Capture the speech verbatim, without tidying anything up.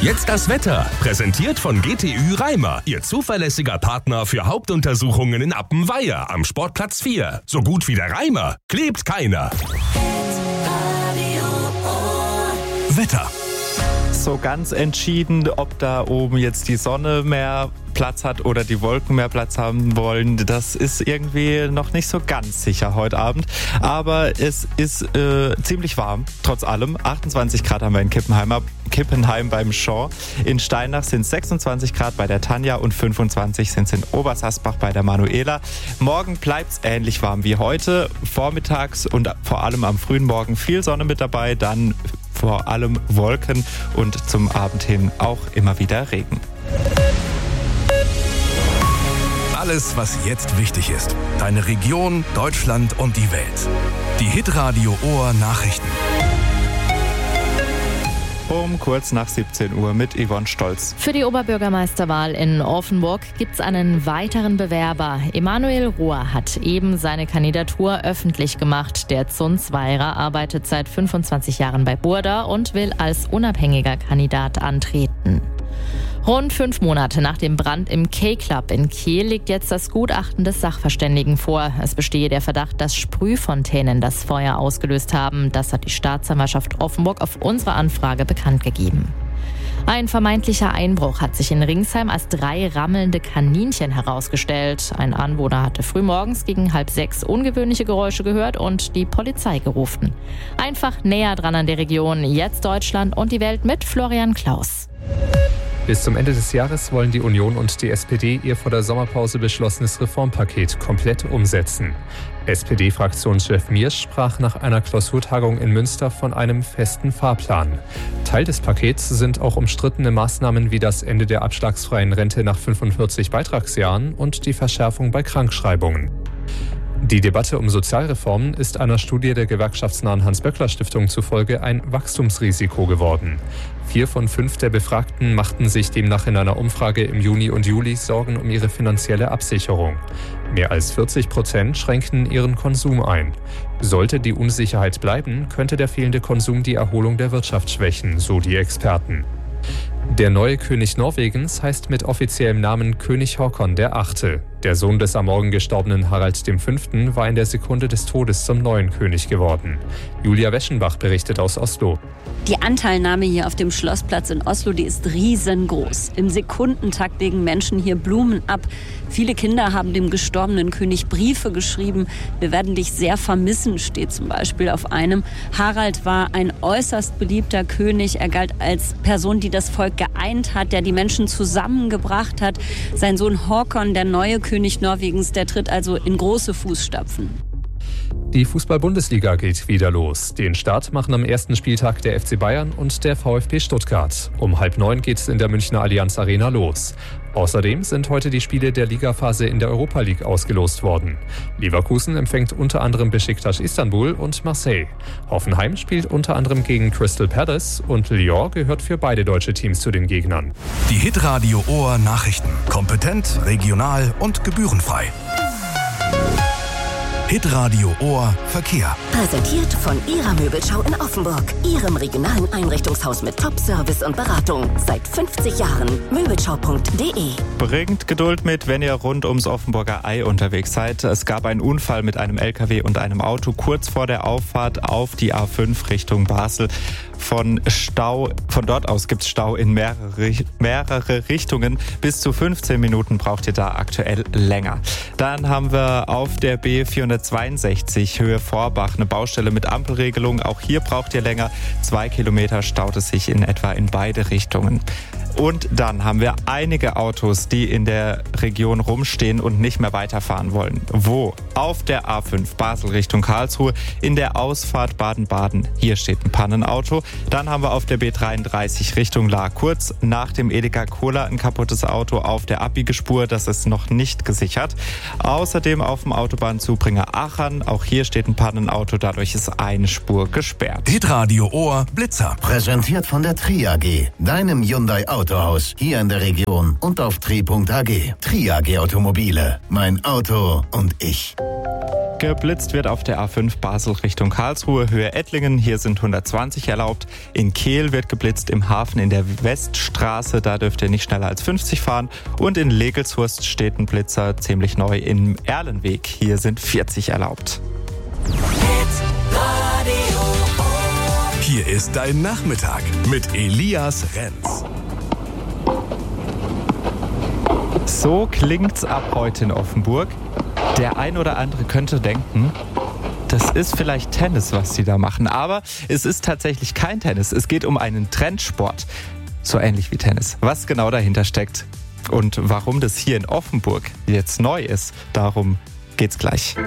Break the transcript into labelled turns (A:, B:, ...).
A: Jetzt das Wetter. Präsentiert von G T Ü Reimer. Ihr zuverlässiger Partner für Hauptuntersuchungen in Appenweier am Sportplatz vier. So gut wie der Reimer. Klebt keiner. Wetter.
B: So ganz entschieden, ob da oben jetzt die Sonne mehr Platz hat oder die Wolken mehr Platz haben wollen, das ist irgendwie noch nicht so ganz sicher heute Abend. Aber es ist äh, ziemlich warm, trotz allem. achtundzwanzig Grad haben wir in Kippenheimer, Kippenheim beim Shaw. In Steinach sind es sechsundzwanzig Grad bei der Tanja und fünfundzwanzig sind es in Obersassbach bei der Manuela. Morgen bleibt es ähnlich warm wie heute. Vormittags und vor allem am frühen Morgen viel Sonne mit dabei, dann vor allem Wolken und zum Abend hin auch immer wieder Regen.
A: Alles, was jetzt wichtig ist. Deine Region, Deutschland und die Welt. Die Hitradio Ohr Nachrichten.
B: Um kurz nach siebzehn Uhr mit Yvonne Stolz.
C: Für die Oberbürgermeisterwahl in Offenburg gibt es einen weiteren Bewerber. Emanuel Rohr hat eben seine Kandidatur öffentlich gemacht. Der Zunzweiler arbeitet seit fünfundzwanzig Jahren bei Burda und will als unabhängiger Kandidat antreten. Rund fünf Monate nach dem Brand im K-Club in Kehl liegt jetzt das Gutachten des Sachverständigen vor. Es bestehe der Verdacht, dass Sprühfontänen das Feuer ausgelöst haben. Das hat die Staatsanwaltschaft Offenburg auf unsere Anfrage bekannt gegeben. Ein vermeintlicher Einbruch hat sich in Ringsheim als drei rammelnde Kaninchen herausgestellt. Ein Anwohner hatte frühmorgens gegen halb sechs ungewöhnliche Geräusche gehört und die Polizei gerufen. Einfach näher dran an der Region. Jetzt Deutschland und die Welt mit Florian Klaus.
D: Bis zum Ende des Jahres wollen die Union und die S P D ihr vor der Sommerpause beschlossenes Reformpaket komplett umsetzen. S P D-Fraktionschef Miersch sprach nach einer Klausurtagung in Münster von einem festen Fahrplan. Teil des Pakets sind auch umstrittene Maßnahmen wie das Ende der abschlagsfreien Rente nach fünfundvierzig Beitragsjahren und die Verschärfung bei Krankschreibungen. Die Debatte um Sozialreformen ist einer Studie der gewerkschaftsnahen Hans-Böckler-Stiftung zufolge ein Wachstumsrisiko geworden. Vier von fünf der Befragten machten sich demnach in einer Umfrage im Juni und Juli Sorgen um ihre finanzielle Absicherung. Mehr als vierzig Prozent schränkten ihren Konsum ein. Sollte die Unsicherheit bleiben, könnte der fehlende Konsum die Erholung der Wirtschaft schwächen, so die Experten. Der neue König Norwegens heißt mit offiziellem Namen König Håkon der Achte. Der Sohn des am Morgen gestorbenen Harald der Fünfte war in der Sekunde des Todes zum neuen König geworden. Julia Weschenbach berichtet aus Oslo.
E: Die Anteilnahme hier auf dem Schlossplatz in Oslo, die ist riesengroß. Im Sekundentakt legen Menschen hier Blumen ab. Viele Kinder haben dem gestorbenen König Briefe geschrieben. Wir werden dich sehr vermissen, steht zum Beispiel auf einem. Harald war ein äußerst beliebter König. Er galt als Person, die das Volk geeint hat, der die Menschen zusammengebracht hat. Sein Sohn Håkon, der neue König Norwegens, der tritt also in große Fußstapfen.
D: Die Fußball-Bundesliga geht wieder los. Den Start machen am ersten Spieltag der F C Bayern und der VfB Stuttgart. Um halb neun geht es in der Münchner Allianz Arena los. Außerdem sind heute die Spiele der Ligaphase in der Europa League ausgelost worden. Leverkusen empfängt unter anderem Beşiktaş Istanbul und Marseille. Hoffenheim spielt unter anderem gegen Crystal Palace und Lyon gehört für beide deutsche Teams zu den Gegnern.
A: Die Hitradio Ohr Nachrichten. Kompetent, regional und gebührenfrei. Hitradio Ohr Verkehr.
F: Präsentiert von Ihrer Möbelschau in Offenburg. Ihrem regionalen Einrichtungshaus mit Top-Service und Beratung. Seit fünfzig Jahren. Möbelschau punkt de.
B: Bringt Geduld mit, wenn ihr rund ums Offenburger Ei unterwegs seid. Es gab einen Unfall mit einem L K W und einem Auto kurz vor der Auffahrt auf die A fünf Richtung Basel. Von Stau, von dort aus gibt es Stau in mehrere, mehrere Richtungen. Bis zu fünfzehn Minuten braucht ihr da aktuell länger. Dann haben wir auf der B vierhundertzweiundsechzig Höhe Vorbach eine Baustelle mit Ampelregelung. Auch hier braucht ihr länger. Zwei Kilometer staut es sich in etwa in beide Richtungen. Und dann haben wir einige Autos, die in der Region rumstehen und nicht mehr weiterfahren wollen. Wo? Auf der A fünf Basel Richtung Karlsruhe, in der Ausfahrt Baden-Baden. Hier steht ein Pannenauto. Dann haben wir auf der B dreiunddreißig Richtung Lahr kurz nach dem Edeka Cola ein kaputtes Auto auf der Abbiegespur. Das ist noch nicht gesichert. Außerdem auf dem Autobahnzubringer Aachen. Auch hier steht ein Pannenauto. Dadurch ist eine Spur gesperrt.
A: Hitradio Ohr Blitzer.
G: Präsentiert von der Tri A G, deinem Hyundai Autohaus hier in der Region und auf tri punkt a g. Tri A G Automobile. Mein Auto und ich.
B: Geblitzt wird auf der A fünf Basel Richtung Karlsruhe, Höhe Ettlingen. Hier sind hundertzwanzig erlaubt. In Kehl wird geblitzt im Hafen in der Weststraße. Da dürft ihr nicht schneller als fünfzig fahren. Und in Legelshurst steht ein Blitzer ziemlich neu im Erlenweg. Hier sind vierzig erlaubt.
A: Hier ist dein Nachmittag mit Elias Renz.
B: So klingt's ab heute in Offenburg. Der ein oder andere könnte denken, das ist vielleicht Tennis, was sie da machen. Aber es ist tatsächlich kein Tennis. Es geht um einen Trendsport. So ähnlich wie Tennis. Was genau dahinter steckt und warum das hier in Offenburg jetzt neu ist, darum geht's gleich.